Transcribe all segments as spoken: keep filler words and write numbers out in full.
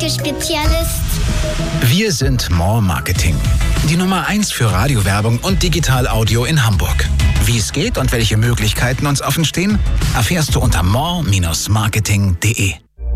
Marketing-Spezialist? Wir sind More Marketing. Die Nummer eins für Radiowerbung und Digital-Audio in Hamburg. Wie es geht und welche Möglichkeiten uns offen stehen, erfährst du unter more Bindestrich marketing punkt de.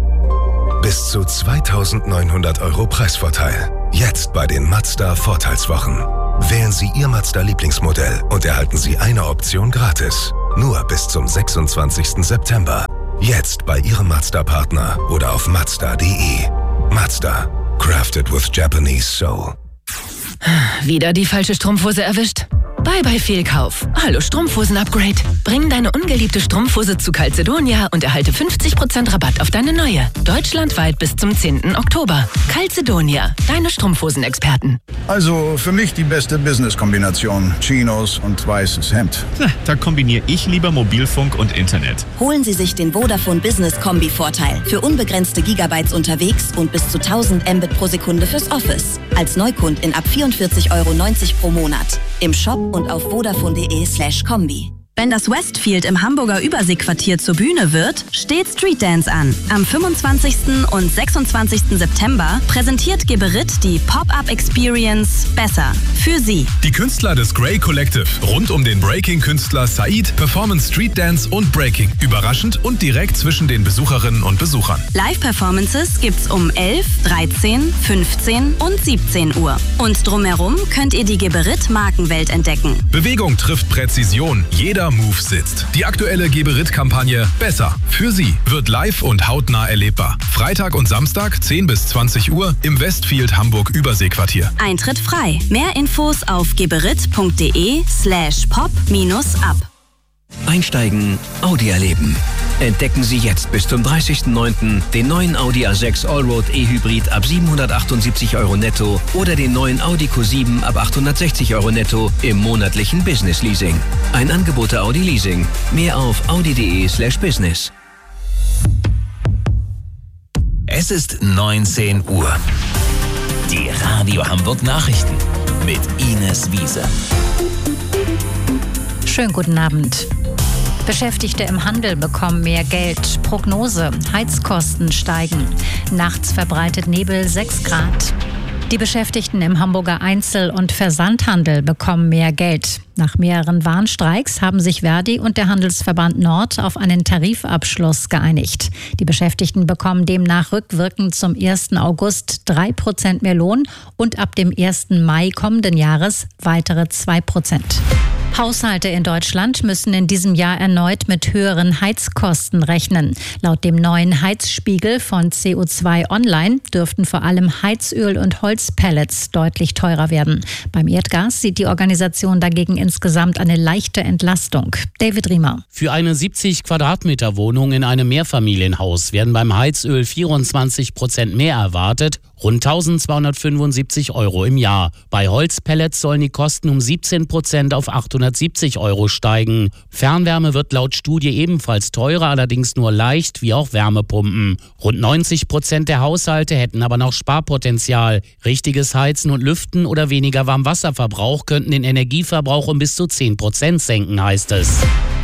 Bis zu zweitausendneunhundert Euro Preisvorteil. Jetzt bei den Mazda Vorteilswochen. Wählen Sie Ihr Mazda-Lieblingsmodell und erhalten Sie eine Option gratis. Nur bis zum sechsundzwanzigsten September. Jetzt bei Ihrem Mazda-Partner oder auf mazda punkt de. Mazda. Crafted with Japanese Soul. Wieder die falsche Strumpfhose erwischt? Bye bye Fehlkauf. Hallo Strumpfhosen-Upgrade. Bring deine ungeliebte Strumpfhose zu Calzedonia und erhalte fünfzig Prozent Rabatt auf deine neue. Deutschlandweit bis zum zehnten Oktober. Calzedonia, deine Strumpfhosen-Experten. Also für mich die beste Business-Kombination. Chinos und weißes Hemd. Da kombiniere ich lieber Mobilfunk und Internet. Holen Sie sich den Vodafone Business Kombi-Vorteil. Für unbegrenzte Gigabytes unterwegs und bis zu tausend Mbit pro Sekunde fürs Office. Als Neukundin ab vierundvierzig Euro neunzig pro Monat. Im Shop und auf vodafone punkt de slash kombi. Wenn das Westfield im Hamburger Überseequartier zur Bühne wird, steht Street Dance an. Am fünfundzwanzigsten und sechsundzwanzigsten September präsentiert Geberit die Pop-Up-Experience Besser für Sie. Die Künstler des Grey Collective rund um den Breaking-Künstler Said performen Street Dance und Breaking. Überraschend und direkt zwischen den Besucherinnen und Besuchern. Live-Performances gibt's um elf, dreizehn, fünfzehn und siebzehn Uhr. Und drumherum könnt ihr die Geberit-Markenwelt entdecken. Bewegung trifft Präzision. Jeder Move sitzt. Die aktuelle Geberit-Kampagne Besser für Sie wird live und hautnah erlebbar. Freitag und Samstag zehn bis zwanzig Uhr im Westfield Hamburg Überseequartier. Eintritt frei. Mehr Infos auf geberit punkt de slash pop minus up. Einsteigen, Audi erleben. Entdecken Sie jetzt bis zum dreißigsten neunten den neuen Audi A sechs Allroad E-Hybrid ab siebenhundertachtundsiebzig Euro netto oder den neuen Audi Q sieben ab achthundertsechzig Euro netto im monatlichen Business Leasing. Ein Angebot der Audi Leasing. Mehr auf audi punkt de slash business. Es ist neunzehn Uhr. Die Radio Hamburg Nachrichten mit Ines Wiese. Schönen guten Abend. Beschäftigte im Handel bekommen mehr Geld. Prognose: Heizkosten steigen. Nachts verbreitet Nebel sechs Grad. Die Beschäftigten im Hamburger Einzel- und Versandhandel bekommen mehr Geld. Nach mehreren Warnstreiks haben sich Verdi und der Handelsverband Nord auf einen Tarifabschluss geeinigt. Die Beschäftigten bekommen demnach rückwirkend zum ersten August drei Prozent mehr Lohn und ab dem ersten Mai kommenden Jahres weitere zwei Prozent. Haushalte in Deutschland müssen in diesem Jahr erneut mit höheren Heizkosten rechnen. Laut dem neuen Heizspiegel von C O zwei Online dürften vor allem Heizöl und Holzpellets deutlich teurer werden. Beim Erdgas sieht die Organisation dagegen insgesamt eine leichte Entlastung. David Riemer. Für eine siebzig Quadratmeter Wohnung in einem Mehrfamilienhaus werden beim Heizöl vierundzwanzig Prozent mehr erwartet, rund eintausendzweihundertfünfundsiebzig Euro im Jahr. Bei Holzpellets sollen die Kosten um siebzehn Prozent auf achthundertsiebzig Euro steigen. Fernwärme wird laut Studie ebenfalls teurer, allerdings nur leicht, wie auch Wärmepumpen. Rund neunzig Prozent der Haushalte hätten aber noch Sparpotenzial. Richtiges Heizen und Lüften oder weniger Warmwasserverbrauch könnten den Energieverbrauch um bis zu zehn Prozent senken, heißt es.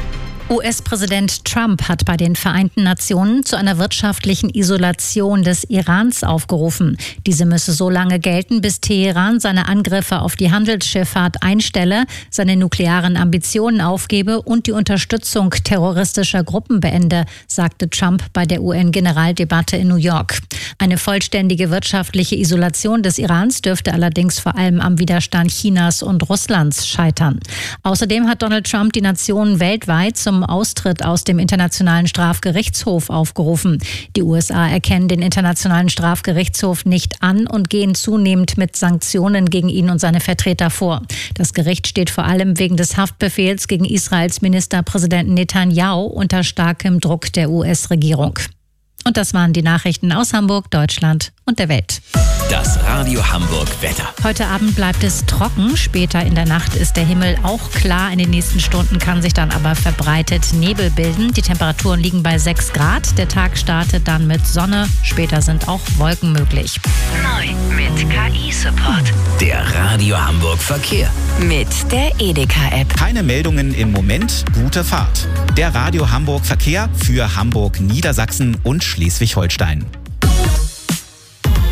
U S-Präsident Trump hat bei den Vereinten Nationen zu einer wirtschaftlichen Isolation des Irans aufgerufen. Diese müsse so lange gelten, bis Teheran seine Angriffe auf die Handelsschifffahrt einstelle, seine nuklearen Ambitionen aufgebe und die Unterstützung terroristischer Gruppen beende, sagte Trump bei der U N-Generaldebatte in New York. Eine vollständige wirtschaftliche Isolation des Irans dürfte allerdings vor allem am Widerstand Chinas und Russlands scheitern. Außerdem hat Donald Trump die Nationen weltweit zum Austritt aus dem Internationalen Strafgerichtshof aufgerufen. Die U S A erkennen den Internationalen Strafgerichtshof nicht an und gehen zunehmend mit Sanktionen gegen ihn und seine Vertreter vor. Das Gericht steht vor allem wegen des Haftbefehls gegen Israels Ministerpräsidenten Netanyahu unter starkem Druck der U S-Regierung. Und das waren die Nachrichten aus Hamburg, Deutschland und der Welt. Das Radio Hamburg Wetter. Heute Abend bleibt es trocken. Später in der Nacht ist der Himmel auch klar. In den nächsten Stunden kann sich dann aber verbreitet Nebel bilden. Die Temperaturen liegen bei sechs Grad. Der Tag startet dann mit Sonne. Später sind auch Wolken möglich. Neu mit K I-Support. Der Radio Hamburg Verkehr. Mit der Edeka-App. Keine Meldungen im Moment. Gute Fahrt. Der Radio Hamburg Verkehr für Hamburg, Niedersachsen und Schleswig-Holstein.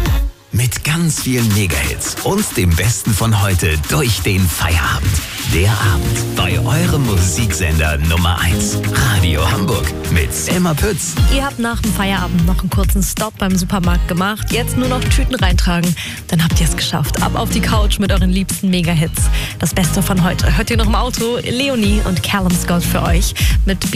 Mit ganz vielen Megahits und dem Besten von heute durch den Feierabend. Der Abend bei eurem Musiksender Nummer eins. Radio Hamburg mit Selma Pütz. Ihr habt nach dem Feierabend noch einen kurzen Stopp beim Supermarkt gemacht. Jetzt nur noch Tüten reintragen. Dann habt ihr es geschafft. Ab auf die Couch mit euren liebsten Megahits. Das Beste von heute hört ihr noch im Auto. Leonie und Callum Scott für euch mit